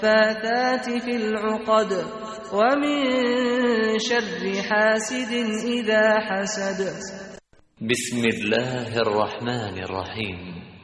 فاثات في العقد ومن شر حاسد إذا حسد. بسم الله الرحمن الرحیم.